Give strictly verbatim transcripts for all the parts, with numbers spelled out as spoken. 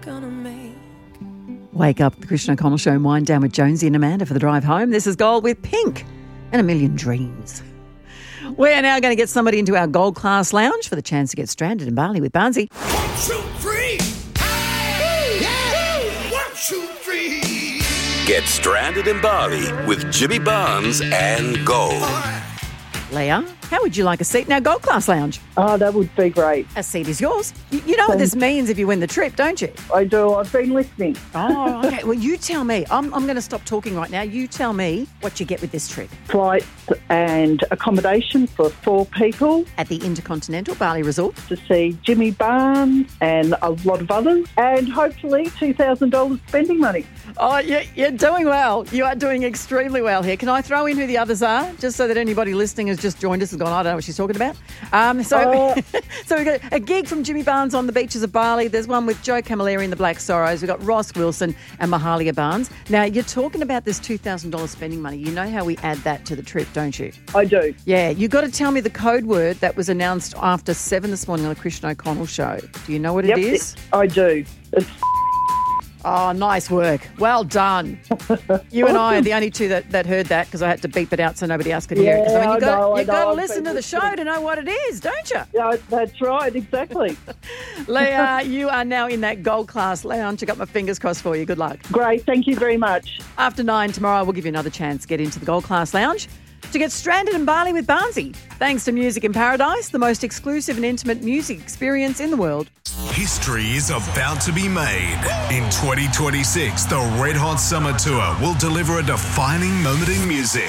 gonna make. Wake up, the Christian O'Connell Show, and wind down with Jonesy and Amanda for the drive home. This is Gold with Pink and a Million Dreams. We are now going to get somebody into our Gold Class Lounge for the chance to get stranded in Bali with Barnsey. One, two, three. Hey! Yeah! One, two, three. Get stranded in Bali with Jimmy Barnes and Gold. Leah, how would you like a seat in our Gold Class Lounge? Oh, that would be great. A seat is yours. You, you know what this means if you win the trip, don't you? I do. I've been listening. Oh, okay. Well, you tell me. I'm, I'm going to stop talking right now. You tell me what you get with this trip. Flights and accommodation for four people At the Intercontinental Bali Resort. to see Jimmy Barnes and a lot of others, and hopefully two thousand dollars spending money. Oh, you're, you're doing well. You are doing extremely well here. Can I throw in who the others are, just so that anybody listening has just joined us and gone, I don't know what she's talking about. Um, so, Uh, so we've got a gig from Jimmy Barnes on the beaches of Bali. There's one with Joe Camilleri and the Black Sorrows. We've got Ross Wilson and Mahalia Barnes. Now, you're talking about this two thousand dollars spending money. You know how we add that to the trip, don't you? I do. Yeah, you've got to tell me the code word that was announced after seven this morning on the Christian O'Connell Show. Do you know what Yep, it is? I do. It's Oh, nice work. Well done. You and I are the only two that, that heard that because I had to beep it out so nobody else could hear it. 'Cause, I mean, Yeah, you've I got, know, I you've got know. to I've listen been to the show listening. to know what it is, don't you? yeah, that's right. Exactly. Leah, you are now in that Gold Class Lounge. I got my fingers crossed for you. Good luck. Great. Thank you very much. After nine tomorrow, we'll give you another chance to get into the Gold Class Lounge to get stranded in Bali with Barnsey. Thanks to Music in Paradise, the most exclusive and intimate music experience in the world. History is about to be made. In twenty twenty-six, the Red Hot Summer Tour will deliver a defining moment in music.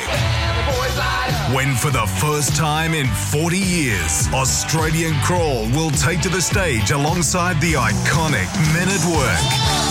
When for the first time in forty years, Australian Crawl will take to the stage alongside the iconic Men at Work.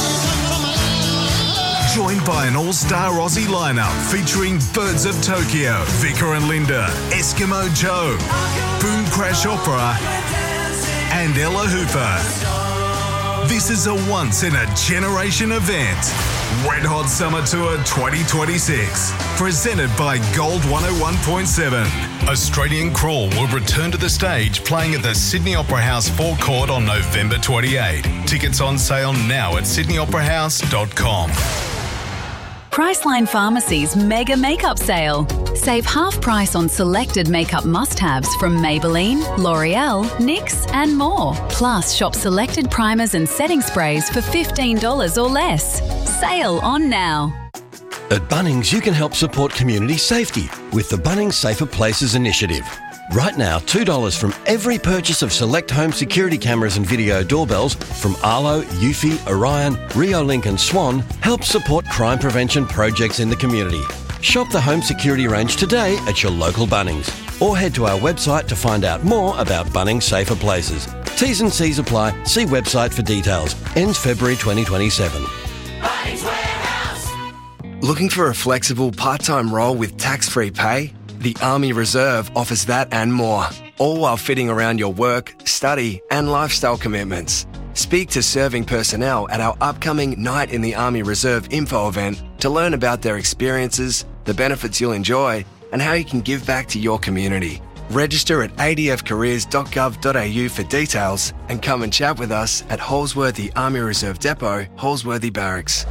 Joined by an all-star Aussie lineup featuring Birds of Tokyo, Vicar and Linda, Eskimo Joe, Boom Crash Opera, and Ella Hooper. This is a once-in-a-generation event. Red Hot Summer Tour twenty twenty-six, presented by Gold one oh one point seven. Australian Crawl will return to the stage playing at the Sydney Opera House forecourt on November twenty-eighth. Tickets on sale now at sydney opera house dot com. Priceline Pharmacy's Mega Makeup Sale. Save half price on selected makeup must-haves from Maybelline, L'Oreal, N Y X and more. Plus, shop selected primers and setting sprays for fifteen dollars or less. Sale on now. At Bunnings, you can help support community safety with the Bunnings Safer Places initiative. Right now, two dollars from every purchase of select home security cameras and video doorbells from Arlo, Eufy, Orion, Riolink and Swan helps support crime prevention projects in the community. Shop the home security range today at your local Bunnings or head to our website to find out more about Bunnings Safer Places. T's and C's apply. See website for details. Ends February twenty twenty-seven. Bunnings Warehouse. Looking for a flexible part-time role with tax-free pay? The Army Reserve offers that and more, all while fitting around your work, study and lifestyle commitments. Speak to serving personnel at our upcoming Night in the Army Reserve info event to learn about their experiences, the benefits you'll enjoy and how you can give back to your community. Register at a d f careers dot gov dot a u for details and come and chat with us at Holsworthy Army Reserve Depot, Holsworthy Barracks.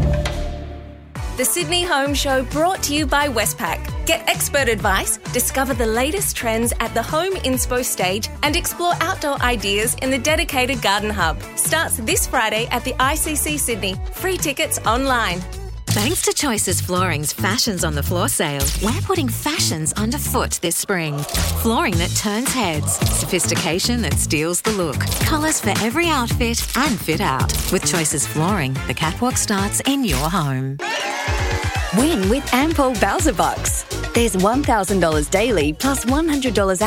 The Sydney Home Show brought to you by Westpac. Get expert advice, discover the latest trends at the Home Inspo stage and explore outdoor ideas in the dedicated Garden Hub. Starts this Friday at the I C C Sydney. Free tickets online. Thanks to Choices Flooring's Fashions on the Floor sale, we're putting fashions underfoot this spring. Flooring that turns heads, sophistication that steals the look, colours for every outfit and fit out. With Choices Flooring, the catwalk starts in your home. Win with Ampol Bowser Bucks. There's one thousand dollars daily plus one hundred dollars